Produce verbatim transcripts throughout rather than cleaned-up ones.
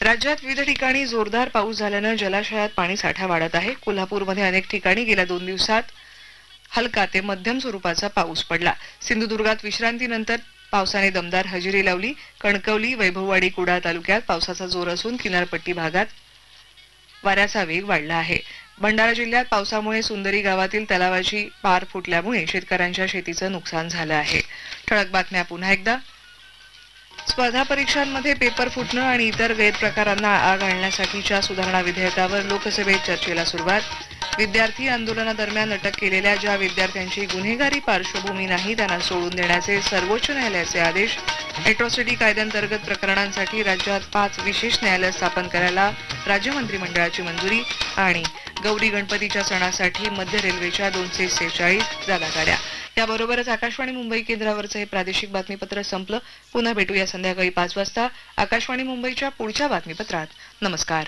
राज्यात विविध ठिकाणी जोरदार पाऊस झाल्यानं जलाशयात पाणी साठा वाढत आहे. कोल्हापूरमध्ये अनेक ठिकाणी गेल्या दोन दिवसात हलका ते मध्यम स्वरूपाचा पाऊस पडला. सिंधुदुर्गात विश्रांतीनंतर पावसाने दमदार हजेरी लावली. कणकवली, वैभववाडी, कुडाळ तालुक्यात पावसाचा जोर असून किनारपट्टी भागात वाऱ्याचा वेग वाढला आहे. भंडारा जिल्ह्यात पावसामुळे सुंदरी गावातील तलावाची पार फुटल्यामुळे शेतकऱ्यांच्या शेतीचं नुकसान झालं आहे. ठळक बातम्या पुन्हा एकदा. स्पर्धा परीक्षांमध्ये पेपर फुटणं आणि इतर गैरप्रकारांना आळा घालण्यासाठीच्या सुधारणा विधेयकावर लोकसभेत चर्चेला सुरुवात. विद्यार्थी आंदोलनादरम्यान अटक केलेल्या ज्या विद्यार्थ्यांची गुन्हेगारी पार्श्वभूमी नाही त्यांना सोडून देण्याचे सर्वोच्च न्यायालयाचे आदेश. एट्रॉसिटी कायद्यांतर्गत प्रकरणांसाठी राज्यात पाच विशेष न्यायालय स्थापन करायला राज्य मंत्रिमंडळाची मंजुरी. आणि गौरी गणपतीच्या सणासाठी मध्य रेल्वेच्या दोनशे सेहेचाळीस जागा गाड्या. याबरोबरच आकाशवाणी मुंबई केंद्रावरचं हे प्रादेशिक बातमीपत्र संपलं. पुन्हा भेटूया संध्याकाळी पाच वाजता आकाशवाणी मुंबईच्या पुढच्या बातमीपत्रात. नमस्कार.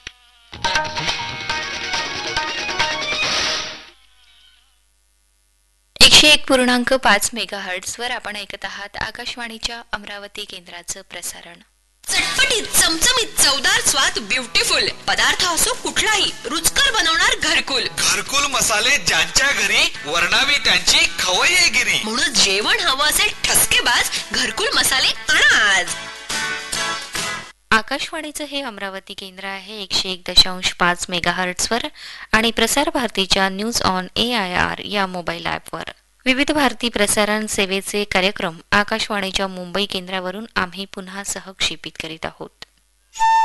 एकशे एक पूर्णांक पाच मेगा हर्ट्झवर आपण ऐकत आहात आकाशवाणीच्या अमरावती केंद्राचं प्रसारण. चटपटीत, चमचमीत, चवदार स्वाद, ब्युटिफुल पदार्थ असो कुठलाही रुचकर बनवणार घरकुल. घरकुल मसाले ज्यांच्या घरी वर्णावी त्यांची खवय्येगिरी. म्हणून जेवण हवं असेल ठसकेबाज घरकुल मसाले आणा आज. आकाशवाणीचं हे अमरावती केंद्र आहे एकशे एक दशांश पाच मेगा हर्ट्झवर आणि प्रसार भारतीच्या news on A I R या मोबाईल ॲपवर. विविध भारती प्रसारण सेवेचे कार्यक्रम आकाशवाणीच्या मुंबई केंद्रावरून आम्ही पुन्हा सहक्षेपित करीत आहोत.